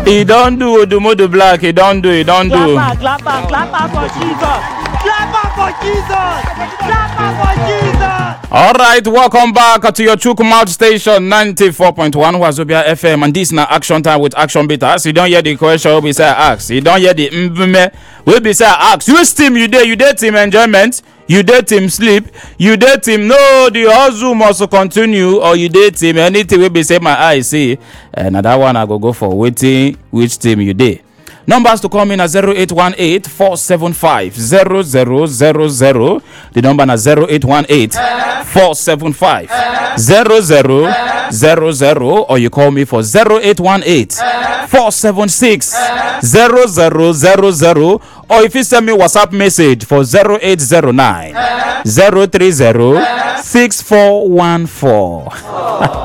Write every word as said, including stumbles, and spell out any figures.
He don't do Odumodu Black. He don't do. He don't do. Clap back, clap back, clap back for Jesus. Clap back for Jesus. Clap back for Jesus. All right, welcome back to your Chukwumouth station ninety-four point one Wazobia F M, and this now action time with Action Bitters. You don't hear the question, we say ask. You don't hear the mvme, we be say ask. You team, you did, you did team enjoyment. You did team sleep, you did team no, the hustle must continue, or you did team anything we be say my eye see. Another one I go go for waiting which team you did. Numbers to come in at zero eight one eight, four seven five, zero zero zero zero. The number is zero eight one eight, four seven five, zero zero zero zero, or you call me for zero eight one eight, four seven six, zero zero zero zero, or if you send me WhatsApp message for zero eight zero nine, zero three zero, six four one four.